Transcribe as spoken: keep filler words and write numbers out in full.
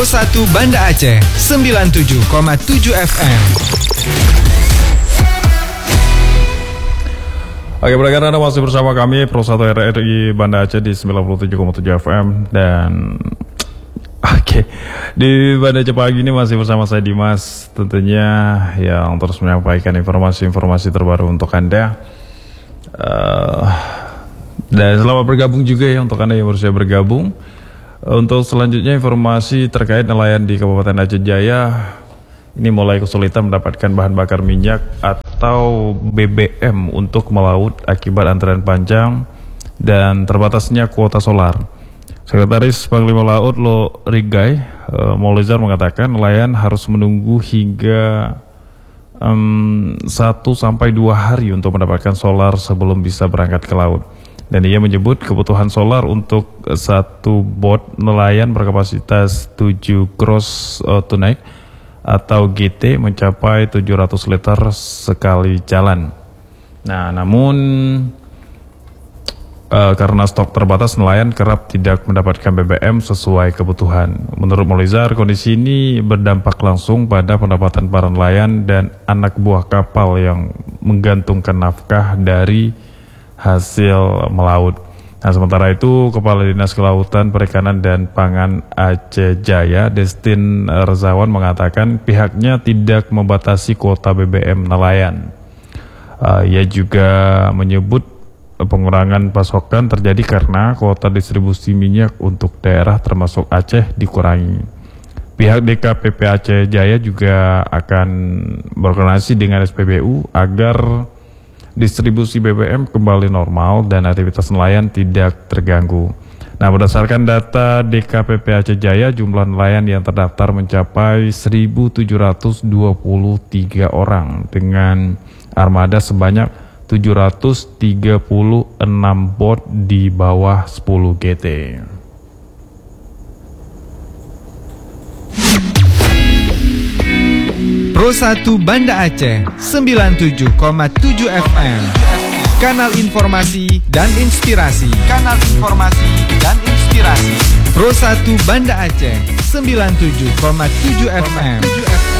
Pro satu Banda Aceh sembilan puluh tujuh koma tujuh F M. Oke, pendengar, Anda masih bersama kami Pro satu R R I Banda Aceh di sembilan puluh tujuh koma tujuh F M. Dan Oke, di Banda Aceh pagi ini masih bersama saya Dimas, tentunya yang terus menyampaikan informasi-informasi terbaru untuk Anda. uh, Dan selamat bergabung juga ya untuk Anda yang baru saja bergabung. Untuk selanjutnya informasi terkait nelayan di Kabupaten Aceh Jaya. Ini mulai kesulitan mendapatkan bahan bakar minyak atau B B M untuk melaut akibat antrean panjang dan terbatasnya kuota solar. Sekretaris Panglima Laut Lo Rigai uh, Maulizar mengatakan nelayan harus menunggu hingga um, satu sampai dua hari untuk mendapatkan solar sebelum bisa berangkat ke laut. Dan ia menyebut kebutuhan solar untuk satu bot nelayan berkapasitas tujuh gross uh, tonnage atau G T mencapai tujuh ratus liter sekali jalan. Nah, namun uh, karena stok terbatas, nelayan kerap tidak mendapatkan B B M sesuai kebutuhan. Menurut Maulizar, kondisi ini berdampak langsung pada pendapatan para nelayan dan anak buah kapal yang menggantungkan nafkah dari hasil melaut. Nah, sementara itu Kepala Dinas Kelautan, Perikanan dan Pangan Aceh Jaya, Destin Rezawan, mengatakan pihaknya tidak membatasi kuota B B M nelayan. Uh, ia juga menyebut pengurangan pasokan terjadi karena kuota distribusi minyak untuk daerah termasuk Aceh dikurangi. Pihak D K P P Aceh Jaya juga akan berkoordinasi dengan S P B U agar distribusi B B M kembali normal dan aktivitas nelayan tidak terganggu. Nah, berdasarkan data D K P P Aceh Jaya, jumlah nelayan yang terdaftar mencapai seribu tujuh ratus dua puluh tiga orang dengan armada sebanyak tujuh ratus tiga puluh enam bot di bawah sepuluh G T. Pro satu Banda Aceh sembilan puluh tujuh koma tujuh F M. Kanal informasi dan inspirasi. Kanal informasi dan inspirasi. Pro satu Banda Aceh sembilan puluh tujuh koma tujuh F M.